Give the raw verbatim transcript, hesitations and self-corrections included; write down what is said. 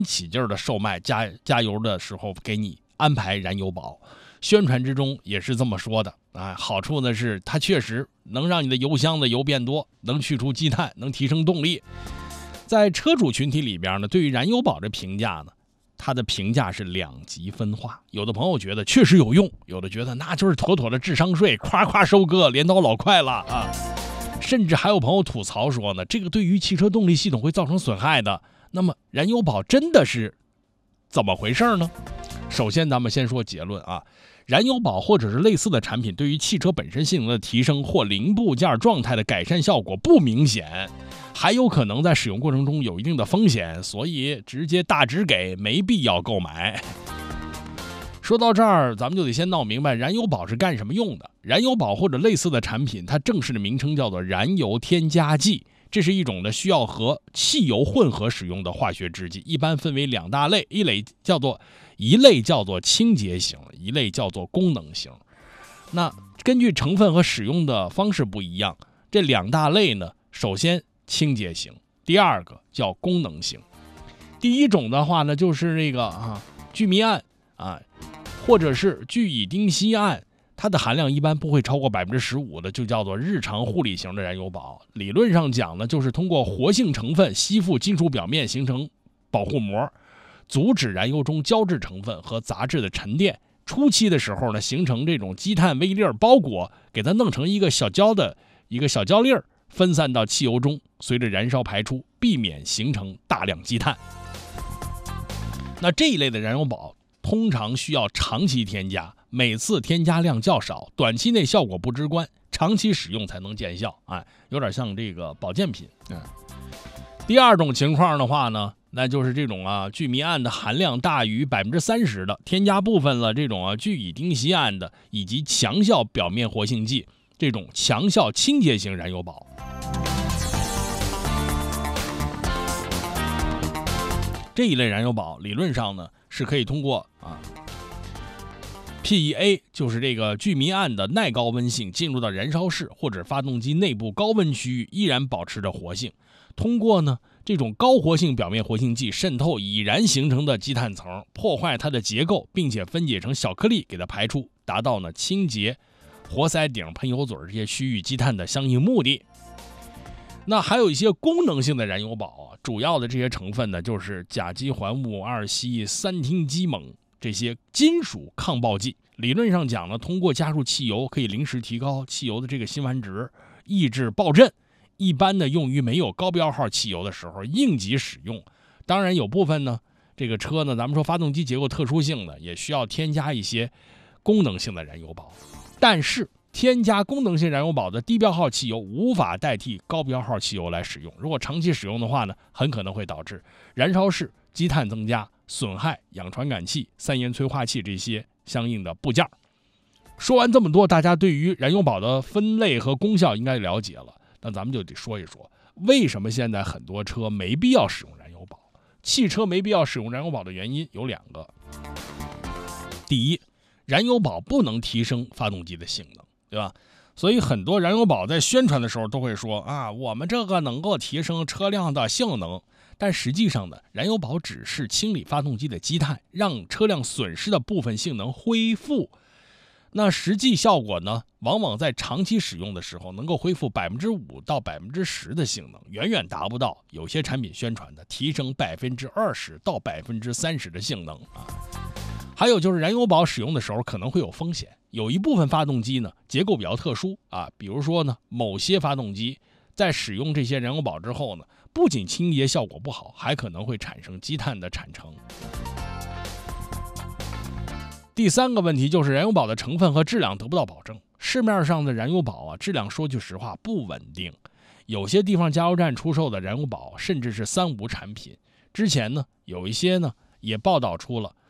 起劲儿的售卖加加油的时候给你安排燃油宝，宣传之中也是这么说的啊。好处呢是它确实能让你的油箱的油变多，能去除积碳，能提升动力。在车主群体里边呢，对于燃油宝的评价呢，它的评价是两极分化。有的朋友觉得确实有用，有的觉得那就是妥妥的智商税，夸夸收割，镰刀老快了啊。甚至还有朋友吐槽说呢，这个对于汽车动力系统会造成损害的。那么燃油宝真的是怎么回事呢？首先咱们先说结论啊，燃油宝或者是类似的产品对于汽车本身性能的提升或零部件状态的改善效果不明显，还有可能在使用过程中有一定的风险，所以直接大直给，没必要购买。说到这儿，咱们就得先闹明白燃油宝是干什么用的。燃油宝或者类似的产品，它正式的名称叫做燃油添加剂，这是一种呢需要和汽油混合使用的化学制剂，一般分为两大类，一类叫做一类叫做清洁型，一类叫做功能型。那根据成分和使用的方式不一样，这两大类呢，首先清洁型，第二个叫功能型。第一种的话呢，就是那个啊聚醚胺啊，或者是聚乙丁烯胺，它的含量一般不会超过 百分之十五 的，就叫做日常护理型的燃油宝。理论上讲呢，就是通过活性成分吸附金属表面形成保护膜，阻止燃油中胶质成分和杂质的沉淀。初期的时候呢，形成这种积碳微粒包裹，给它弄成一个小胶的一个小胶粒儿，分散到汽油中，随着燃烧排出，避免形成大量积碳。那这一类的燃油宝通常需要长期添加，每次添加量较少，短期内效果不直观，长期使用才能见效。哎，有点像这个保健品。嗯，第二种情况的话呢，那就是这种啊聚醚胺的含量大于 百分之三十 的，添加部分了这种啊聚乙丁烯胺的，以及强效表面活性剂，这种强效清洁型燃油宝。这一类燃油宝理论上呢是可以通过啊 P E A， 就是这个聚醚胺的耐高温性进入到燃烧室或者发动机内部高温区域，依然保持着活性。通过呢这种高活性表面活性剂渗透已然形成的积碳层，破坏它的结构，并且分解成小颗粒给它排出，达到呢清洁活塞顶、喷油嘴这些区域积碳的相应目的。那还有一些功能性的燃油宝啊，主要的这些成分呢，就是甲基环物二烯、三烃基锰这些金属抗爆剂。理论上讲呢，通过加入汽油，可以临时提高汽油的这个辛烷值，抑制爆震。一般呢，用于没有高标号汽油的时候应急使用。当然，有部分呢，这个车呢，咱们说发动机结构特殊性的，也需要添加一些功能性的燃油宝。但是添加功能性燃油宝的低标号汽油无法代替高标号汽油来使用，如果长期使用的话呢，很可能会导致燃烧室积碳增加，损害氧传感器、三元催化器这些相应的部件。说完这么多，大家对于燃油宝的分类和功效应该了解了，那咱们就得说一说，为什么现在很多车没必要使用燃油宝。汽车没必要使用燃油宝的原因有两个。第一，燃油宝不能提升发动机的性能，对吧？所以很多燃油宝在宣传的时候都会说啊，我们这个能够提升车辆的性能，但实际上呢，燃油宝只是清理发动机的积碳，让车辆损失的部分性能恢复。那实际效果呢，往往在长期使用的时候能够恢复 百分之五 到 百分之十 的性能，远远达不到有些产品宣传的提升 百分之二十 到 百分之三十 的性能啊。还有就是燃油宝使用的时候可能会有风险，有一部分发动机呢结构比较特殊啊，比如说呢某些发动机在使用这些燃油宝之后呢，不仅清洁效果不好，还可能会产生积碳的产生。第三个问题就是燃油宝的成分和质量得不到保证，市面上的燃油宝啊，质量说句实话不稳定，有些地方加油站出售的燃油宝甚至是三无产品。之前呢，有一些呢也报道出了